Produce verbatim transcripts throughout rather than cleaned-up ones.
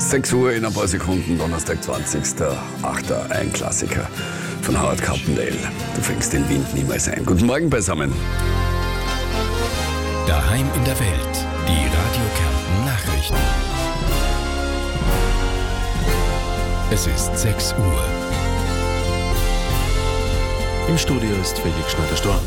sechs Uhr in ein paar Sekunden, Donnerstag, zwanzigster achter Ein Klassiker von Howard Carpendale. Du fängst den Wind niemals ein. Guten Morgen beisammen. Daheim in der Welt, die Radio Kärnten Nachrichten. Es ist sechs Uhr. Im Studio ist Felix Schneider-Storm.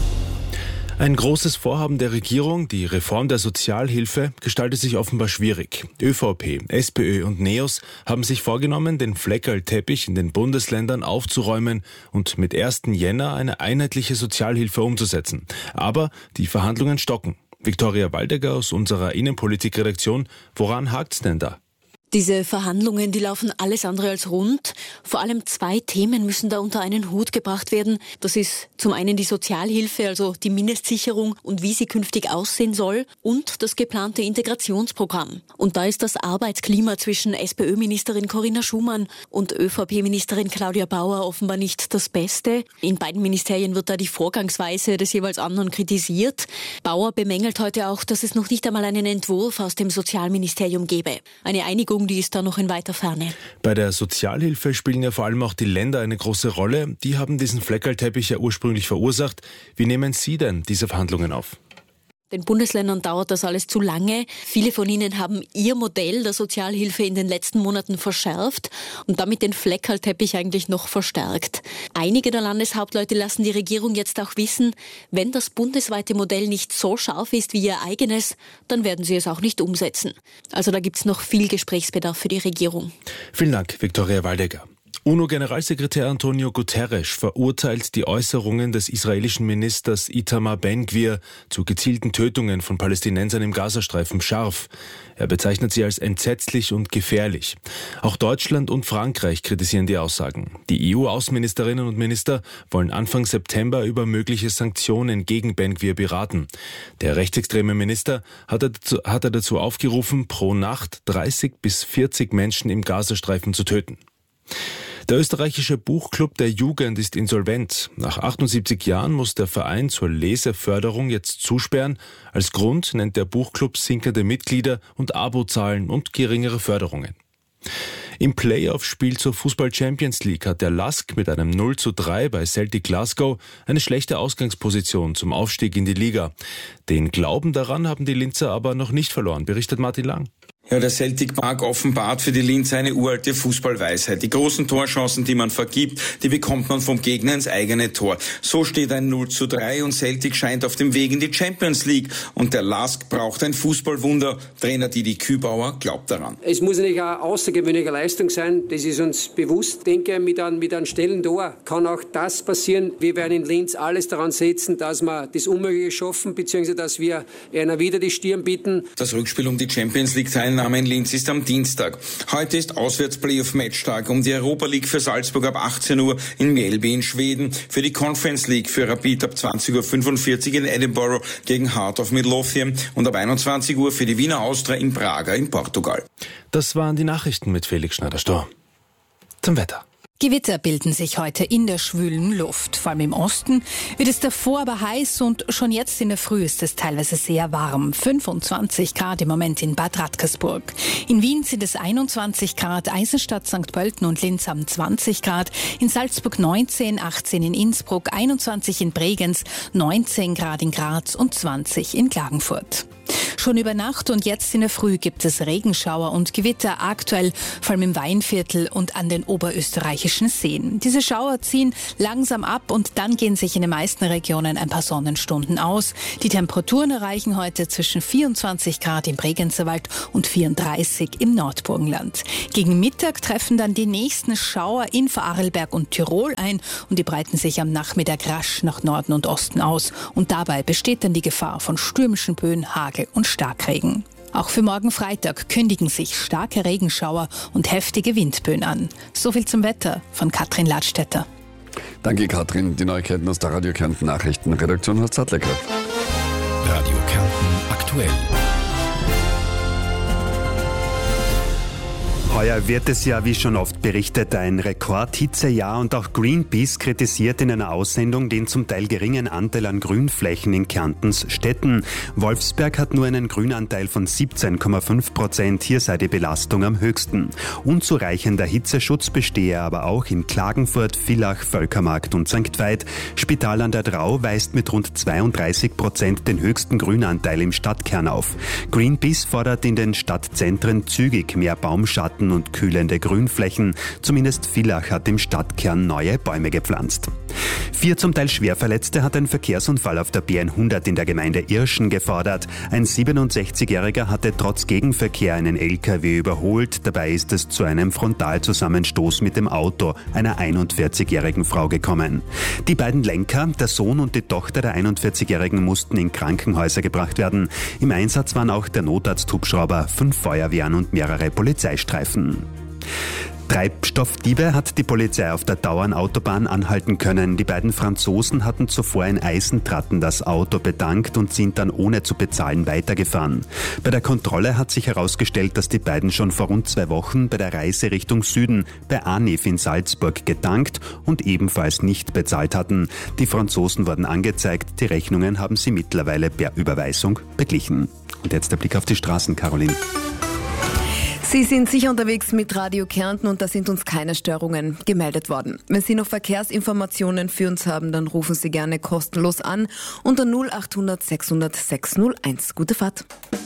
Ein großes Vorhaben der Regierung, die Reform der Sozialhilfe, gestaltet sich offenbar schwierig. ÖVP, SPÖ und NEOS haben sich vorgenommen, den Fleckerlteppich in den Bundesländern aufzuräumen und mit ersten Jänner eine einheitliche Sozialhilfe umzusetzen. Aber die Verhandlungen stocken. Viktoria Waldecker aus unserer Innenpolitik-Redaktion, woran hakt's denn da? Diese Verhandlungen, die laufen alles andere als rund. Vor allem zwei Themen müssen da unter einen Hut gebracht werden. Das ist zum einen die Sozialhilfe, also die Mindestsicherung und wie sie künftig aussehen soll, und das geplante Integrationsprogramm. Und da ist das Arbeitsklima zwischen SPÖ-Ministerin Corinna Schumann und ÖVP-Ministerin Claudia Bauer offenbar nicht das Beste. In beiden Ministerien wird da die Vorgangsweise des jeweils anderen kritisiert. Bauer bemängelt heute auch, dass es noch nicht einmal einen Entwurf aus dem Sozialministerium gebe. Eine Einigung, die ist da noch in weiter Ferne. Bei der Sozialhilfe spielen ja vor allem auch die Länder eine große Rolle. Die haben diesen Fleckerlteppich ja ursprünglich verursacht. Wie nehmen Sie denn diese Verhandlungen auf? Den Bundesländern dauert das alles zu lange. Viele von ihnen haben ihr Modell der Sozialhilfe in den letzten Monaten verschärft und damit den Fleckerlteppich eigentlich noch verstärkt. Einige der Landeshauptleute lassen die Regierung jetzt auch wissen, wenn das bundesweite Modell nicht so scharf ist wie ihr eigenes, dann werden sie es auch nicht umsetzen. Also da gibt's noch viel Gesprächsbedarf für die Regierung. Vielen Dank, Viktoria Waldecker. UNO-Generalsekretär Antonio Guterres verurteilt die Äußerungen des israelischen Ministers Itamar Ben-Gvir zu gezielten Tötungen von Palästinensern im Gazastreifen scharf. Er bezeichnet sie als entsetzlich und gefährlich. Auch Deutschland und Frankreich kritisieren die Aussagen. Die E U-Außenministerinnen und Minister wollen Anfang September über mögliche Sanktionen gegen Ben-Gvir beraten. Der rechtsextreme Minister hat er dazu, hat er dazu aufgerufen, pro Nacht dreißig bis vierzig Menschen im Gazastreifen zu töten. Der österreichische Buchclub der Jugend ist insolvent. Nach achtundsiebzig Jahren muss der Verein zur Leseförderung jetzt zusperren. Als Grund nennt der Buchclub sinkende Mitglieder und Abozahlen und geringere Förderungen. Im Playoff-Spiel zur Fußball-Champions League hat der Lask mit einem null zu drei bei Celtic Glasgow eine schlechte Ausgangsposition zum Aufstieg in die Liga. Den Glauben daran haben die Linzer aber noch nicht verloren, berichtet Martin Lang. Ja, der Celtic Park offenbart für die Linzer eine uralte Fußballweisheit. Die großen Torchancen, die man vergibt, die bekommt man vom Gegner ins eigene Tor. So steht ein null zu drei und Celtic scheint auf dem Weg in die Champions League. Und der Lask braucht ein Fußballwunder. Trainer Didi Kübauer glaubt daran. Es muss natürlich eine außergewöhnliche Leistung sein, das ist uns bewusst. Ich denke, mit einem, mit einem schnellen Tor kann auch das passieren. Wir werden in Linz alles daran setzen, dass wir das Unmögliche schaffen, beziehungsweise dass wir einer wieder die Stirn bieten. Das Rückspiel um die Champions League Teilnahme in Linz ist am Dienstag. Heute ist Auswärts-Playoff-Matchtag um die Europa League für Salzburg ab achtzehn Uhr in Mjällby in Schweden, für die Conference League für Rapid ab zwanzig Uhr fünfundvierzig in Edinburgh gegen Heart of Midlothian und ab einundzwanzig Uhr für die Wiener Austria in Braga in Portugal. Das waren die Nachrichten mit Felix Schneider-Storm. Zum Wetter. Gewitter bilden sich heute in der schwülen Luft. Vor allem im Osten wird es davor aber heiß und schon jetzt in der Früh ist es teilweise sehr warm. fünfundzwanzig Grad im Moment in Bad Radkersburg. In Wien sind es einundzwanzig Grad, Eisenstadt, Sankt Pölten und Linz haben zwanzig Grad, in Salzburg neunzehn, achtzehn in Innsbruck, einundzwanzig in Bregenz, neunzehn Grad in Graz und zwanzig in Klagenfurt. Schon über Nacht und jetzt in der Früh gibt es Regenschauer und Gewitter, aktuell vor allem im Weinviertel und an den oberösterreichischen Seen. Diese Schauer ziehen langsam ab und dann gehen sich in den meisten Regionen ein paar Sonnenstunden aus. Die Temperaturen erreichen heute zwischen vierundzwanzig Grad im Bregenzerwald und vierunddreißig im Nordburgenland. Gegen Mittag treffen dann die nächsten Schauer in Vorarlberg und Tirol ein und die breiten sich am Nachmittag rasch nach Norden und Osten aus. Und dabei besteht dann die Gefahr von stürmischen Böen, Hagel und Starkregen. Auch für morgen Freitag kündigen sich starke Regenschauer und heftige Windböen an. So viel zum Wetter von Katrin Ladstätter. Danke, Katrin. Die Neuigkeiten aus der Radio Kärnten Nachrichtenredaktion hat Zadlecker. Radio Kärnten aktuell. Heuer wird es ja, wie schon oft berichtet, ein Rekordhitzejahr und auch Greenpeace kritisiert in einer Aussendung den zum Teil geringen Anteil an Grünflächen in Kärntens Städten. Wolfsberg hat nur einen Grünanteil von siebzehn Komma fünf Prozent, hier sei die Belastung am höchsten. Unzureichender Hitzeschutz bestehe aber auch in Klagenfurt, Villach, Völkermarkt und Sankt Veit. Spital an der Drau weist mit rund zweiunddreißig Prozent den höchsten Grünanteil im Stadtkern auf. Greenpeace fordert in den Stadtzentren zügig mehr Baumschatten und kühlende Grünflächen. Zumindest Villach hat im Stadtkern neue Bäume gepflanzt. Vier zum Teil Schwerverletzte hat ein Verkehrsunfall auf der B hundert in der Gemeinde Irschen gefordert. Ein siebenundsechzigjähriger hatte trotz Gegenverkehr einen L K W überholt. Dabei ist es zu einem Frontalzusammenstoß mit dem Auto einer einundvierzigjährigen Frau gekommen. Die beiden Lenker, der Sohn und die Tochter der einundvierzigjährigen, mussten in Krankenhäuser gebracht werden. Im Einsatz waren auch der Notarzthubschrauber, fünf Feuerwehren und mehrere Polizeistreifen. Treibstoffdiebe hat die Polizei auf der Dauernautobahn anhalten können. Die beiden Franzosen hatten zuvor in Eisentratten das Auto betankt und sind dann ohne zu bezahlen weitergefahren. Bei der Kontrolle hat sich herausgestellt, dass die beiden schon vor rund zwei Wochen bei der Reise Richtung Süden bei Anif in Salzburg getankt und ebenfalls nicht bezahlt hatten. Die Franzosen wurden angezeigt, die Rechnungen haben sie mittlerweile per Überweisung beglichen. Und jetzt der Blick auf die Straßen, Caroline. Sie sind sicher unterwegs mit Radio Kärnten und da sind uns keine Störungen gemeldet worden. Wenn Sie noch Verkehrsinformationen für uns haben, dann rufen Sie gerne kostenlos an unter null acht hundert sechshundert sechshunderteins. Gute Fahrt.